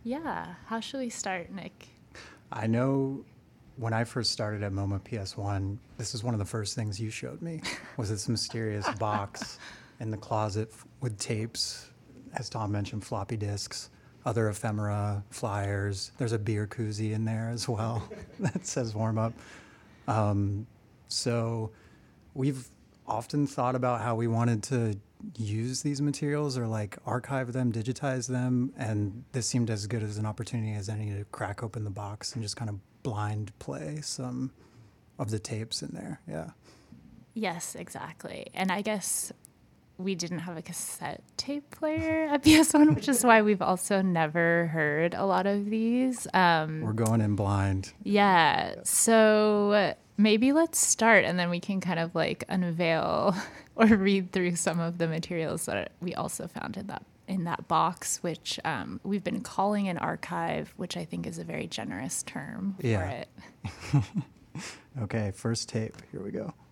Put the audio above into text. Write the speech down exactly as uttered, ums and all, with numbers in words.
Yeah. How should we start, Nick? I know when I first started at MoMA P S one, this is one of the first things you showed me, was this mysterious box in the closet f- with tapes, as Tom mentioned, floppy disks, other ephemera, flyers. There's a beer koozie in there as well that says warm up. Um, so we've often thought about how we wanted to use these materials or like archive them, digitize them, and this seemed as good as an opportunity as any to crack open the box and just kind of blind play some of the tapes in there. Yeah. Yes, exactly. And I guess we didn't have a cassette tape player at P S one, which is why we've also never heard a lot of these. Um, We're going in blind. yeah. So maybe let's start and then we can kind of like unveil or read through some of the materials that we also found in that in that box, which um, we've been calling an archive, which I think is a very generous term for Yeah. it. Okay, first tape. Here we go.